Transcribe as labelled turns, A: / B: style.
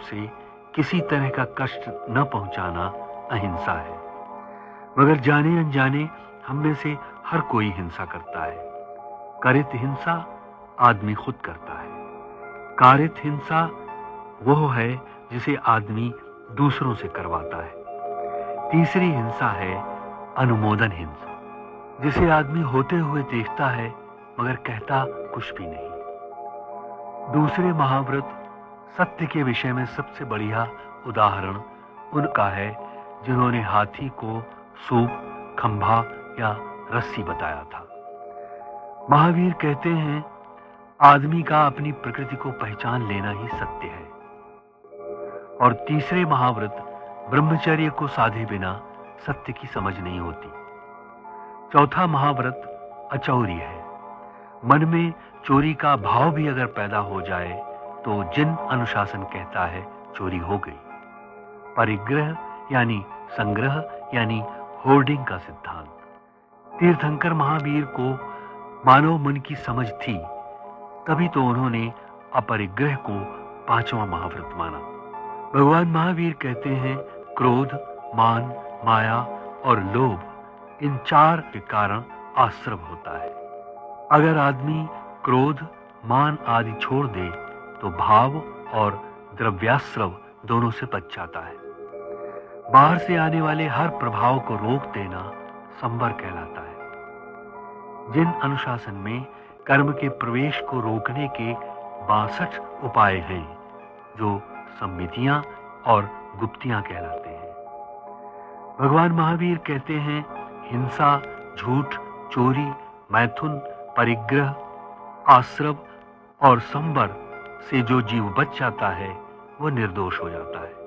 A: से किसी तरह का कष्ट न पहुंचाना अहिंसा है। मगर जाने अनजाने हम में से हर कोई हिंसा करता है। करित हिंसा आदमी खुद करता है। कारित हिंसा वह है जिसे आदमी दूसरों से करवाता है। तीसरी हिंसा है अनुमोदन हिंसा, जिसे आदमी होते हुए देखता है मगर कहता कुछ भी नहीं। दूसरे महाव्रत सत्य के विषय में सबसे बढ़िया उदाहरण उनका है जिन्होंने हाथी को सूप, खंभा या रस्सी बताया था। महावीर कहते हैं आदमी का अपनी प्रकृति को पहचान लेना ही सत्य है। और तीसरे महाव्रत ब्रह्मचर्य को साधे बिना सत्य की समझ नहीं होती। चौथा महाव्रत अचौर्य है। मन में चोरी का भाव भी अगर पैदा हो जाए तो जिन अनुशासन कहता है चोरी हो गई। परिग्रह यानी संग्रह यानी होर्डिंग का सिद्धांत। तीर्थंकर महावीर को मानव मन की समझ थी, तभी तो उन्होंने अपरिग्रह को पांचवा महाव्रत माना। भगवान महावीर कहते हैं क्रोध, मान, माया और लोभ इन चार के कारण आश्रव होता है। अगर आदमी क्रोध, मान आदि छोड़ दे तो भाव और द्रव्याश्रव दोनों से बच जाता है। बाहर से आने वाले हर प्रभाव को रोक देना संवर कहलाता है। जिन अनुशासन में कर्म के प्रवेश को रोकने के 62 उपाय हैं, जो सम्मितियां और गुप्तियां कहलाते हैं। भगवान महावीर कहते हैं हिंसा, झूठ, चोरी, मैथुन, परिग्रह, आश्रव और संवर से जो जीव बच जाता है वह निर्दोष हो जाता है।